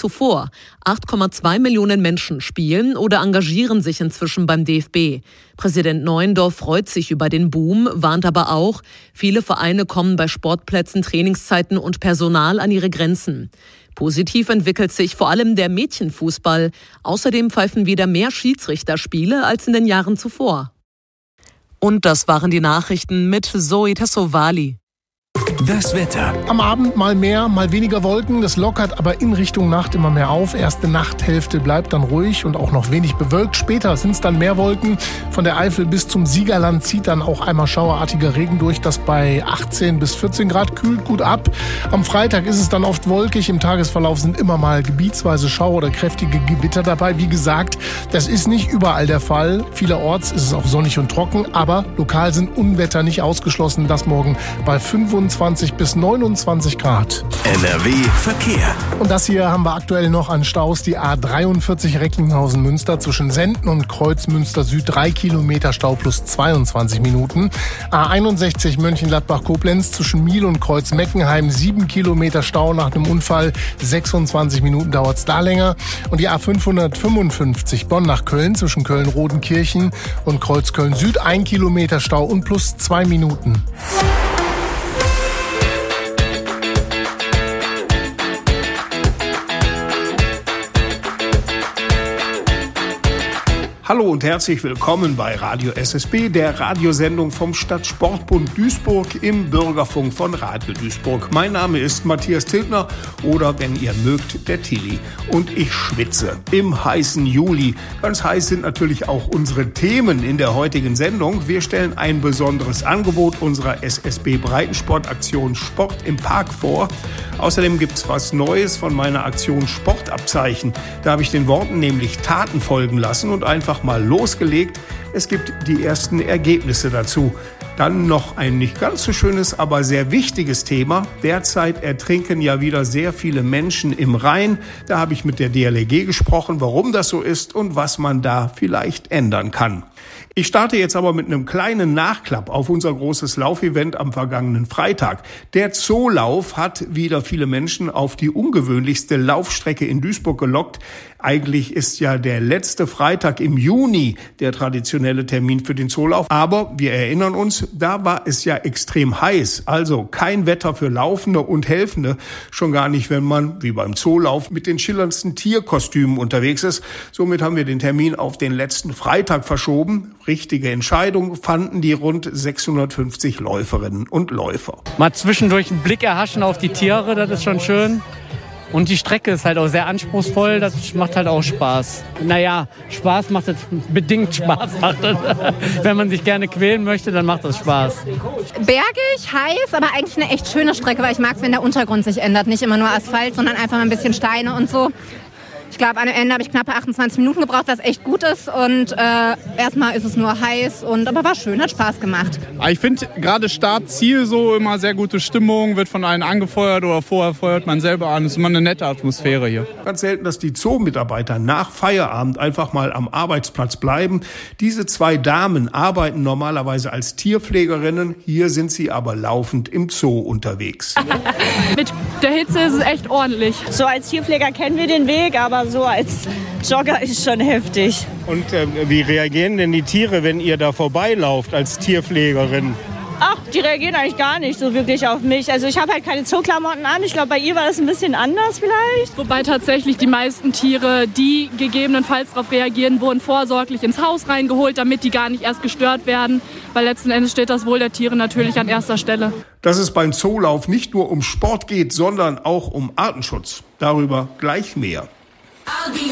zuvor. 8,2 Millionen Menschen spielen oder engagieren sich inzwischen beim DFB. Präsident Neuendorf freut sich über den Boom, warnt aber auch, viele Vereine kommen bei Sportplätzen, Trainingszeiten und Personal an ihre Grenzen. Positiv entwickelt sich vor allem der Mädchenfußball. Außerdem pfeifen wieder mehr Schiedsrichter Spiele als in den Jahren zuvor. Und das waren die Nachrichten mit Zoe Tassovali. Das Wetter. Am Abend mal mehr, mal weniger Wolken. Das lockert aber in Richtung Nacht immer mehr auf. Erste Nachthälfte bleibt dann ruhig und auch noch wenig bewölkt. Später sind es dann mehr Wolken. Von der Eifel bis zum Siegerland zieht dann auch einmal schauerartiger Regen durch, das bei 18 bis 14 Grad kühlt gut ab. Am Freitag ist es dann oft wolkig. Im Tagesverlauf sind immer mal gebietsweise Schauer oder kräftige Gewitter dabei. Wie gesagt, das ist nicht überall der Fall. Vielerorts ist es auch sonnig und trocken, aber lokal sind Unwetter nicht ausgeschlossen. Das morgen bei 25 bis 29 Grad. NRW Verkehr. Und das hier haben wir aktuell noch an Staus. Die A43 Recklinghausen-Münster zwischen Senden und Kreuzmünster Süd 3 Kilometer Stau plus 22 Minuten. A61 Mönchengladbach-Koblenz zwischen Miel und Kreuz-Meckenheim 7 Kilometer Stau nach einem Unfall. 26 Minuten dauert es da länger. Und die A555 Bonn nach Köln zwischen Köln-Rodenkirchen und Kreuz-Köln Süd 1 Kilometer Stau und plus 2 Minuten. Hallo und herzlich willkommen bei Radio SSB, der Radiosendung vom Stadtsportbund Duisburg im Bürgerfunk von Radio Duisburg. Mein Name ist Matthias Tilgner oder, wenn ihr mögt, der Tilly. Und ich schwitze im heißen Juli. Ganz heiß sind natürlich auch unsere Themen in der heutigen Sendung. Wir stellen ein besonderes Angebot unserer SSB Breitensportaktion Sport im Park vor. Außerdem gibt's was Neues von meiner Aktion Sportabzeichen. Da habe ich den Worten nämlich Taten folgen lassen und einfach mal losgelegt. Es gibt die ersten Ergebnisse dazu. Dann noch ein nicht ganz so schönes, aber sehr wichtiges Thema. Derzeit ertrinken ja wieder sehr viele Menschen im Rhein. Da habe ich mit der DLRG gesprochen, warum das so ist und was man da vielleicht ändern kann. Ich starte jetzt aber mit einem kleinen Nachklapp auf unser großes Laufevent am vergangenen Freitag. Der Zoolauf hat wieder viele Menschen auf die ungewöhnlichste Laufstrecke in Duisburg gelockt. Eigentlich ist ja der letzte Freitag im Juni der traditionelle Termin für den Zoolauf. Aber wir erinnern uns, da war es ja extrem heiß. Also kein Wetter für Laufende und Helfende. Schon gar nicht, wenn man, wie beim Zoolauf, mit den schillerndsten Tierkostümen unterwegs ist. Somit haben wir den Termin auf den letzten Freitag verschoben. Richtige Entscheidung fanden die rund 650 Läuferinnen und Läufer. Mal zwischendurch einen Blick erhaschen auf die Tiere, das ist schon schön. Und die Strecke ist halt auch sehr anspruchsvoll, das macht halt auch Spaß. Naja, Spaß macht es, bedingt Spaß macht es. Wenn man sich gerne quälen möchte, dann macht das Spaß. Bergig, heiß, aber eigentlich eine echt schöne Strecke, weil ich mag es, wenn der Untergrund sich ändert. Nicht immer nur Asphalt, sondern einfach mal ein bisschen Steine und so. Ich glaube, am Ende habe ich knappe 28 Minuten gebraucht, was echt gut ist. Und erstmal ist es nur heiß, aber war schön, hat Spaß gemacht. Ich finde gerade Start, Ziel so immer sehr gute Stimmung, wird von allen angefeuert oder vorher feuert man selber an. Es ist immer eine nette Atmosphäre hier. Ganz selten, dass die Zoo-Mitarbeiter nach Feierabend einfach mal am Arbeitsplatz bleiben. Diese zwei Damen arbeiten normalerweise als Tierpflegerinnen. Hier sind sie aber laufend im Zoo unterwegs. Mit der Hitze ist es echt ordentlich. So als Tierpfleger kennen wir den Weg, aber so als Jogger ist schon heftig. Und wie reagieren denn die Tiere, wenn ihr da vorbeilauft als Tierpflegerin? Ach, die reagieren eigentlich gar nicht so wirklich auf mich. Also ich habe halt keine Zooklamotten an. Ich glaube, bei ihr war das ein bisschen anders vielleicht. Wobei tatsächlich die meisten Tiere, die gegebenenfalls darauf reagieren, wurden vorsorglich ins Haus reingeholt, damit die gar nicht erst gestört werden. Weil letzten Endes steht das Wohl der Tiere natürlich an erster Stelle. Dass es beim Zoolauf nicht nur um Sport geht, sondern auch um Artenschutz. Darüber gleich mehr.